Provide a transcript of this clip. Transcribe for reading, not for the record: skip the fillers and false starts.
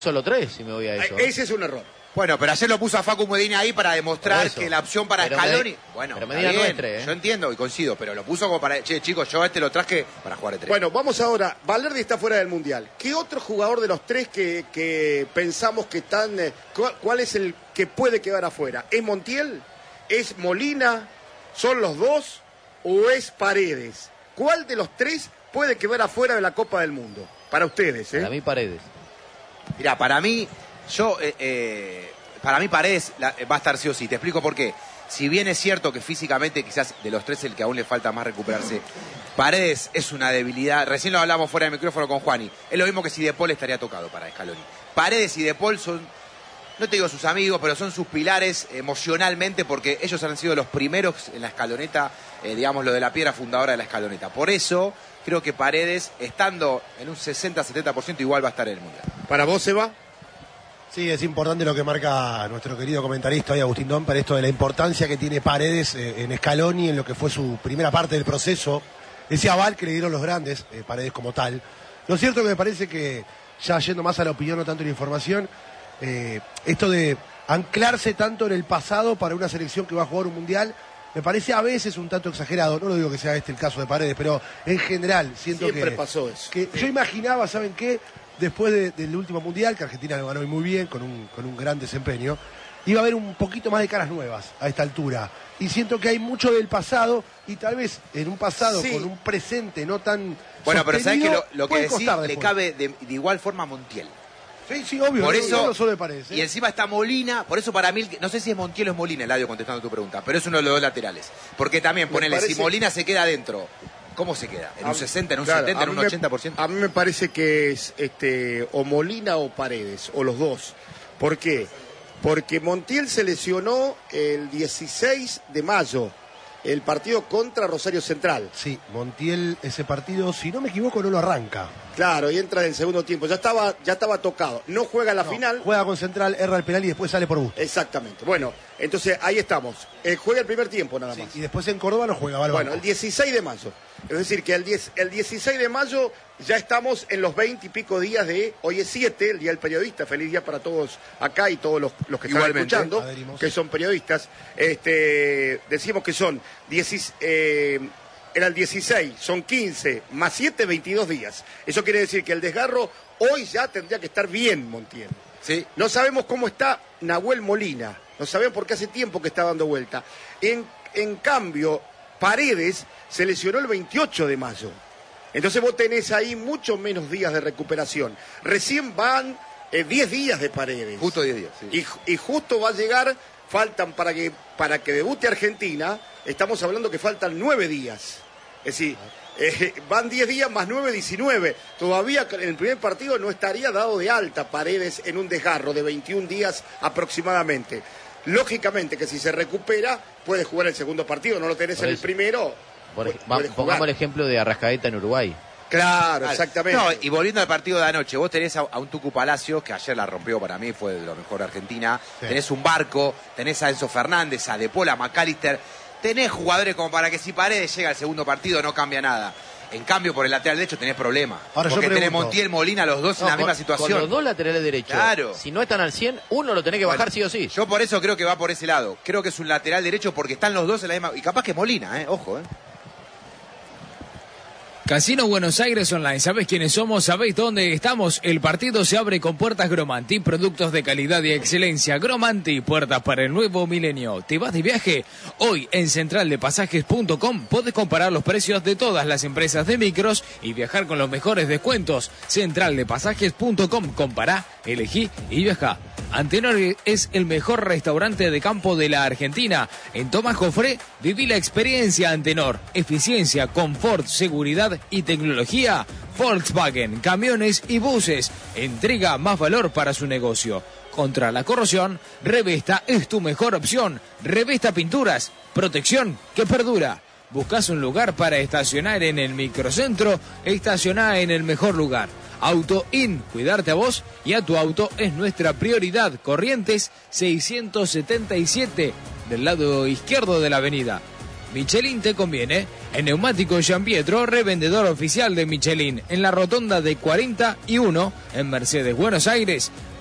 solo 3 si me voy a eso. Ese es un error. Bueno, pero ayer lo puso a Facu Medina ahí para demostrar que la opción para Scaloni... Bueno, pero Medina no es 3, yo entiendo y coincido, pero lo puso como para... Che, chicos, yo lo traje para jugar de 3. Bueno, vamos ahora. Valverde está fuera del Mundial. ¿Qué otro jugador de los 3 que pensamos que están... ¿Cuál es el que puede quedar afuera? ¿Es Montiel? ¿Es Molina? ¿Son los dos? ¿O es Paredes? ¿Cuál de los 3 puede quedar afuera de la Copa del Mundo? Para ustedes, Para mí Paredes. Mirá, para mí... para mí Paredes va a estar sí o sí. Te explico por qué. Si bien es cierto que físicamente quizás de los 3 el que aún le falta más recuperarse, Paredes es una debilidad. Recién lo hablamos fuera de micrófono con Juani. Es lo mismo que si De Paul estaría tocado para Scaloni. Paredes y De Paul son, no te digo sus amigos, pero son sus pilares emocionalmente porque ellos han sido los primeros en la escaloneta, digamos lo de la piedra fundadora de la escaloneta. Por eso creo que Paredes, estando en un 60-70%, igual va a estar en el Mundial. ¿Para vos, Seba? Sí, es importante lo que marca nuestro querido comentarista hoy, Agustín Domper, esto de la importancia que tiene Paredes en Scaloni, en lo que fue su primera parte del proceso, ese aval que le dieron los grandes, Paredes como tal. Lo cierto que me parece que, ya yendo más a la opinión, no tanto a la información, esto de anclarse tanto en el pasado para una selección que va a jugar un mundial, me parece a veces un tanto exagerado. No lo digo que sea este el caso de Paredes, pero en general siento Siempre pasó eso. Que yo imaginaba, ¿saben qué? Después del último mundial, que Argentina lo ganó muy bien, con un gran desempeño, iba a haber un poquito más de caras nuevas a esta altura. Y siento que hay mucho del pasado, y tal vez en un pasado con un presente no tan bueno, pero sabes que lo que decís le después. cabe de igual forma a Montiel. Sí, obvio. Por eso, no solo me parece. Y encima está Molina, por eso para mí, no sé si es Montiel o es Molina, Eladio, contestando tu pregunta, pero es uno de los dos laterales. Porque también, ponele, si Molina se queda adentro, ¿cómo se queda? ¿En un 60, en un 70, en un 80%? A mí me parece que es o Molina o Paredes, o los dos. ¿Por qué? Porque Montiel se lesionó el 16 de mayo, el partido contra Rosario Central. Sí, Montiel ese partido, si no me equivoco, no lo arranca. Claro, y entra en el segundo tiempo. Ya estaba tocado. No juega la final. Juega con Central, erra el penal y después sale por gusto. Exactamente. Bueno, entonces ahí estamos. Juega el primer tiempo nada más. Sí, y después en Córdoba no juega. Bueno, el 16 de mayo. Es decir, que el 16 de mayo ya estamos en los 20 y pico días de... Hoy es 7, el Día del Periodista. Feliz día para todos acá y todos los que están escuchando, que son periodistas. Decimos que son... Era el 16, son 15, más 7, 22 días. Eso quiere decir que el desgarro hoy ya tendría que estar bien, Montiel. Sí. No sabemos cómo está Nahuel Molina, no sabemos porque hace tiempo que está dando vuelta. En cambio, Paredes se lesionó el 28 de mayo. Entonces vos tenés ahí mucho menos días de recuperación. Recién van 10 días de Paredes. Justo 10 días, sí. Y justo va a llegar, faltan para que debute Argentina, estamos hablando que faltan 9 días. Es decir, van 10 días más 9, 19. Todavía en el primer partido no estaría dado de alta Paredes en un desgarro de 21 días aproximadamente. Lógicamente que si se recupera, puede jugar el segundo partido, no lo tenés en el primero. Pongamos el ejemplo de Arrascaeta en Uruguay. Claro, exactamente. No, y volviendo al partido de anoche, vos tenés a un Tucu Palacios, que ayer la rompió para mí, fue de lo mejor de Argentina. Sí. Tenés un Barco, tenés a Enzo Fernández, a De Paul, a McAllister. Tenés jugadores como para que si Paredes llega al segundo partido no cambia nada. En cambio, por el lateral derecho tenés problemas. Porque tenés Montiel, Molina, los dos en la misma situación. Con los dos laterales derechos, claro. Si no están al 100, uno lo tenés que bajar sí o sí. Yo por eso creo que va por ese lado. Creo que es un lateral derecho porque están los dos en la misma... Y capaz que Molina, ojo, Casino Buenos Aires Online, ¿sabés quiénes somos? ¿Sabéis dónde estamos? El partido se abre con puertas Gromanti, productos de calidad y excelencia. Gromanti, puertas para el nuevo milenio. ¿Te vas de viaje? Hoy en centraldepasajes.com podés comparar los precios de todas las empresas de micros y viajar con los mejores descuentos. Centraldepasajes.com, compará, elegí y viajá. Antenor es el mejor restaurante de campo de la Argentina. En Tomás Jofré, viví la experiencia Antenor. Eficiencia, confort, seguridad y tecnología. Volkswagen, camiones y buses. Entrega más valor para su negocio. Contra la corrosión, Revesta es tu mejor opción. Revesta Pinturas, protección que perdura. ¿Buscas un lugar para estacionar en el microcentro? Estacioná en el mejor lugar. Auto In, cuidarte a vos y a tu auto es nuestra prioridad. Corrientes 677, del lado izquierdo de la avenida. Michelin te conviene. En Neumáticos Giampietro, revendedor oficial de Michelin, en la rotonda de 41 en Mercedes, Buenos Aires.